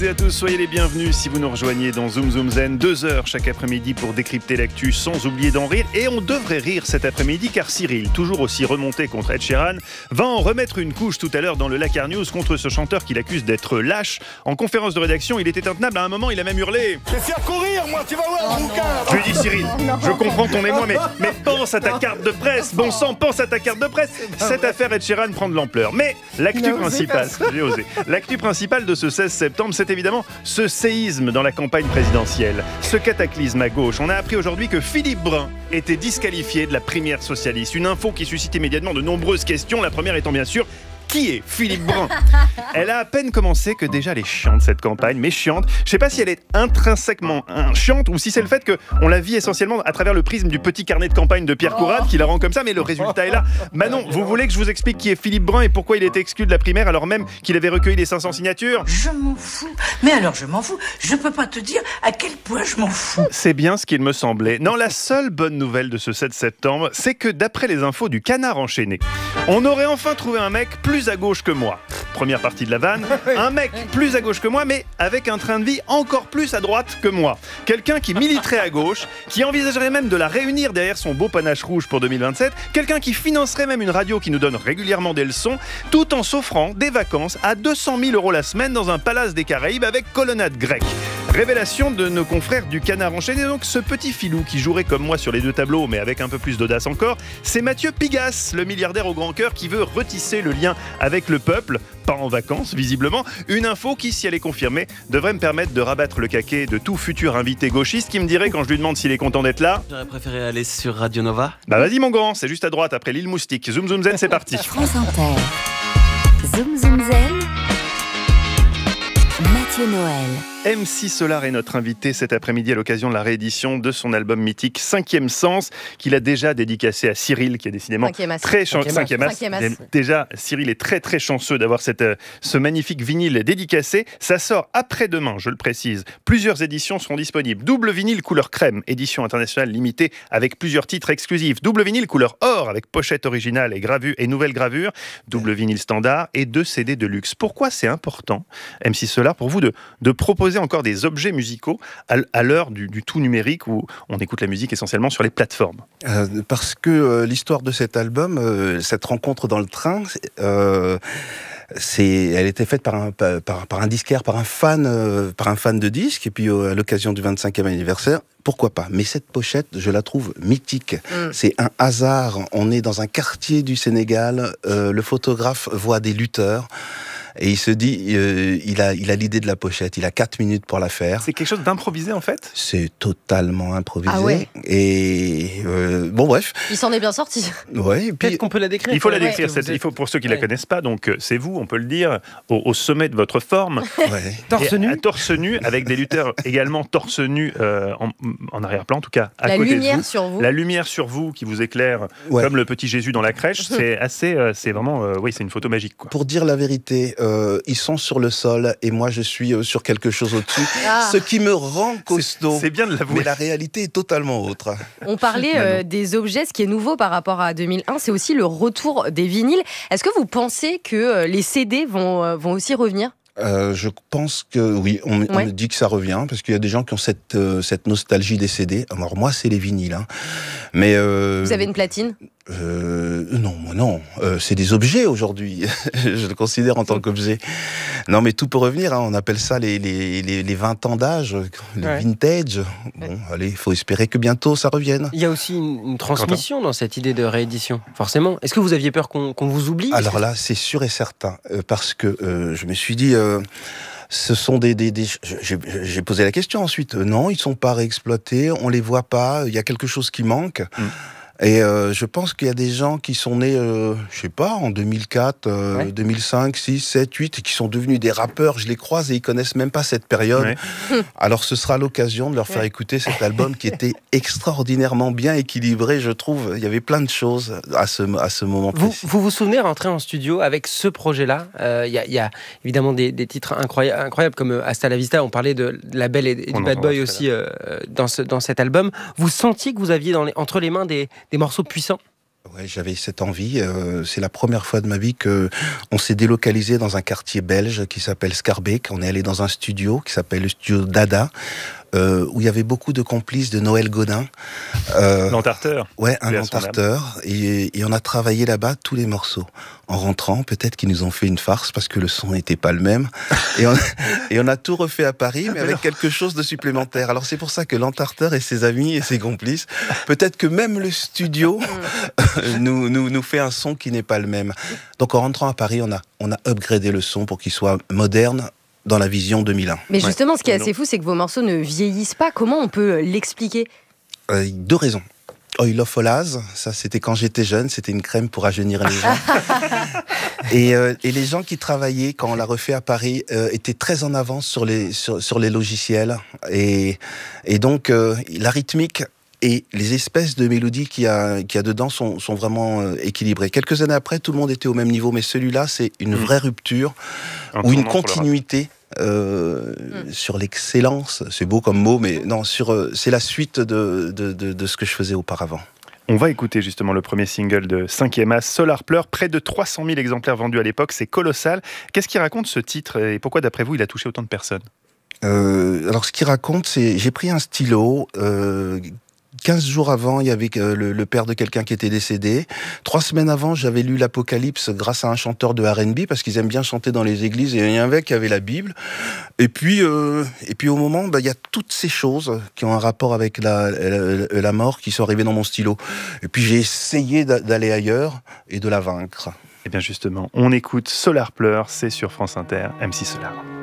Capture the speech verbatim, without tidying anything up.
Et à tous, soyez les bienvenus si vous nous rejoignez dans Zoom Zoom Zen, deux heures chaque après-midi pour décrypter l'actu sans oublier d'en rire. Et on devrait rire cet après-midi car Cyril, toujours aussi remonté contre Ed Sheeran, va en remettre une couche tout à l'heure dans le Lakar News contre ce chanteur qu'il accuse d'être lâche. En conférence de rédaction, il était intenable, à un moment il a même hurlé « Je vais faire courir moi, tu vas voir le bouquin !» Je lui dis Cyril, je comprends ton émoi, mais, mais pense à ta carte de presse, bon sang, pense à ta carte de presse. Cette affaire Ed Sheeran prend de l'ampleur. Mais l'actu principale, j'ai osé, l'actu principale de ce seize septembre, c'est évidemment ce séisme dans la campagne présidentielle, ce cataclysme à gauche. On a appris aujourd'hui que Philippe Brun était disqualifié de la primaire socialiste. Une info qui suscite immédiatement de nombreuses questions, la première étant bien sûr: qui est Philippe Brun ? Elle a à peine commencé que déjà elle est chiante cette campagne, mais chiante. Je ne sais pas si elle est intrinsèquement hein, chiante ou si c'est le fait qu'on la vit essentiellement à travers le prisme du petit carnet de campagne de Pierre Courade qui la rend comme ça, mais le résultat est là. Manon, vous voulez que je vous explique qui est Philippe Brun et pourquoi il était exclu de la primaire alors même qu'il avait recueilli les cinq cents signatures ? Je m'en fous. Mais alors je m'en fous. Je peux pas te dire à quel point je m'en fous. C'est bien ce qu'il me semblait. Non, la seule bonne nouvelle de ce sept septembre, c'est que d'après les infos du Canard enchaîné, on aurait enfin trouvé un mec plus à gauche que moi. Première partie de la vanne, un mec plus à gauche que moi, mais avec un train de vie encore plus à droite que moi. Quelqu'un qui militerait à gauche, qui envisagerait même de la réunir derrière son beau panache rouge pour deux mille vingt-sept, quelqu'un qui financerait même une radio qui nous donne régulièrement des leçons, tout en s'offrant des vacances à deux cent mille euros la semaine dans un palace des Caraïbes avec colonnade grecque. Révélation de nos confrères du Canard enchaîné, donc ce petit filou qui jouerait comme moi sur les deux tableaux, mais avec un peu plus d'audace encore, c'est Mathieu Pigasse, le milliardaire au grand cœur qui veut retisser le lien avec le peuple, pas en vacances visiblement. Une info qui, si elle est confirmée, devrait me permettre de rabattre le caquet de tout futur invité gauchiste qui me dirait quand je lui demande s'il est content d'être là. J'aurais préféré aller sur Radio Nova. Bah vas-y mon grand, c'est juste à droite après l'île Moustique. Zoom Zoom Zen, c'est parti. France Inter. Zoom Zoom Zen. Mathieu Noël. M C Solar est notre invité cet après-midi à l'occasion de la réédition de son album mythique Cinquième Sens, qu'il a déjà dédicacé à Cyril, qui est décidément Cinquième as. très chanceux. Cinquième as. Cinquième as. Déjà, Cyril est très très chanceux d'avoir cette, euh, ce magnifique vinyle dédicacé. Ça sort après-demain, je le précise. Plusieurs éditions seront disponibles. Double vinyle couleur crème, édition internationale limitée avec plusieurs titres exclusifs. Double vinyle couleur or avec pochette originale et gravure et nouvelle gravure. Double vinyle standard et deux C D de luxe. Pourquoi c'est important, M C Solar, pour vous de, de proposer encore des objets musicaux à, à l'heure du, du tout numérique où on écoute la musique essentiellement sur les plateformes? euh, Parce que euh, l'histoire de cet album, euh, cette rencontre dans le train, euh, c'est, elle était faite par un, par, par un disquaire, par un fan, euh, par un fan de disques, et puis euh, à l'occasion du vingt-cinquième anniversaire. Pourquoi pas ? Mais cette pochette, je la trouve mythique. Mm. C'est un hasard. On est dans un quartier du Sénégal. Euh, le photographe voit des lutteurs. Et il se dit, euh, il a, il a l'idée de la pochette, il a quatre minutes pour la faire. C'est quelque chose d'improvisé en fait ? C'est totalement improvisé. Ah ouais. Et euh, bon bref. Il s'en est bien sorti. Ouais. Et puis Peut-être qu'on peut la décrire. Il faut la décrire. Ouais. Cette, il faut pour ceux qui ouais. la connaissent pas. Donc c'est vous, on peut le dire, au, au sommet de votre forme. Ouais. Torse nu. À torse nu, avec des lutteurs également torse nu euh, en, en arrière-plan, en tout cas à La côté de lumière vous. sur vous. La lumière sur vous qui vous éclaire, Ouais. comme le petit Jésus dans la crèche. C'est assez, euh, c'est vraiment, euh, oui, c'est une photo magique, quoi. Pour dire la vérité, euh, ils sont sur le sol et moi je suis euh, sur quelque chose au-dessus, Ah. ce qui me rend costaud. C'est bien de l'avouer. Mais la réalité est totalement autre. On parlait euh, des objets, ce qui est nouveau par rapport à deux mille un, c'est aussi le retour des vinyles. Est-ce que vous pensez que euh, les C D vont, euh, vont aussi revenir ? Euh, je pense que oui, on, on Ouais. me dit que ça revient parce qu'il y a des gens qui ont cette, euh, cette nostalgie des C D. Alors moi, c'est les vinyles. Hein. Mais euh, Vous avez une platine ? euh, non, moi non. Euh, c'est des objets aujourd'hui. Je le considère en tant qu'objet. Non, mais tout peut revenir. Hein. On appelle ça les, les, les, les vingt ans d'âge, les Ouais. vintage. Bon, allez, il faut espérer que bientôt ça revienne. Il y a aussi une, une transmission dans cette idée de réédition, forcément. Est-ce que vous aviez peur qu'on, qu'on vous oublie ? Alors là, c'est sûr et certain, euh, parce que euh, je me suis dit, euh, ce sont des, des, des j'ai, j'ai posé la question ensuite. Euh, non, ils sont pas réexploités, on les voit pas. Il y a quelque chose qui manque. Mm. Et euh, je pense qu'il y a des gens qui sont nés, euh, je sais pas, en deux mille quatre, euh, ouais. deux mille cinq, six, sept, huit, et qui sont devenus des rappeurs. Je les croise et ils connaissent même pas cette période. Ouais. Alors ce sera l'occasion de leur faire ouais. écouter cet album qui était extraordinairement bien équilibré, je trouve. Il y avait plein de choses à ce, à ce moment précis. Vous, vous vous souvenez rentrer en studio avec ce projet-là ? Il euh, y, y a évidemment des, des titres incroyables, incroyables comme Hasta la Vista. On parlait de La Belle et, et du Bad Boy aussi euh, dans, ce, dans cet album. Vous sentiez que vous aviez dans les, entre les mains des des morceaux puissants ? Ouais, j'avais cette envie. Euh, c'est la première fois de ma vie que on s'est délocalisé dans un quartier belge qui s'appelle Scarbeck. On est allé dans un studio qui s'appelle le studio Dada, euh, où il y avait beaucoup de complices de Noël Godin. Euh, L'entarteur. Ouais, un Paix à son âme. entarteur. Et, et on a travaillé là-bas tous les morceaux. En rentrant, peut-être qu'ils nous ont fait une farce parce que le son n'était pas le même. Et on, et on a tout refait à Paris, mais avec quelque chose de supplémentaire. Alors c'est pour ça que l'entarteur et ses amis et ses complices, peut-être que même le studio nous, nous, nous fait un son qui n'est pas le même. Donc en rentrant à Paris, on a, on a upgradé le son pour qu'il soit moderne dans la vision deux mille un. Mais justement, ce qui est Ouais. assez fou, c'est que vos morceaux ne vieillissent pas. Comment on peut l'expliquer ? Euh, deux raisons. Oil of Olaz, ça c'était quand j'étais jeune, c'était une crème pour rajeunir les gens. et, euh, et les gens qui travaillaient, quand on l'a refait à Paris, euh, étaient très en avance sur les, sur, sur les logiciels. Et, et donc, euh, la rythmique et les espèces de mélodies qu'il y a, qu'il y a dedans sont, sont vraiment euh, équilibrées. Quelques années après, tout le monde était au même niveau, mais celui-là, c'est une vraie rupture Un ou une tournant pour le rap. continuité. Euh, mm. Sur l'excellence, c'est beau comme mot, mais non, sur, euh, c'est la suite de, de, de, de ce que je faisais auparavant. On va écouter justement le premier single de cinquième As, Solar Pleur, près de trois cent mille exemplaires vendus à l'époque, c'est colossal. Qu'est-ce qui raconte ce titre et pourquoi d'après vous il a touché autant de personnes ? euh, Alors ce qu'il raconte, c'est, j'ai pris un stylo, euh, quinze jours avant, il y avait euh, le, le père de quelqu'un qui était décédé. Trois semaines avant, j'avais lu l'Apocalypse grâce à un chanteur de R and B, parce qu'ils aiment bien chanter dans les églises, et il y a un mec qui avait la Bible. Et puis, euh, et puis au moment, bah, il y a toutes ces choses qui ont un rapport avec la, la, la mort qui sont arrivées dans mon stylo. Et puis j'ai essayé d'aller ailleurs et de la vaincre. Eh bien justement, on écoute Solar Pleur, c'est sur France Inter, M C Solar.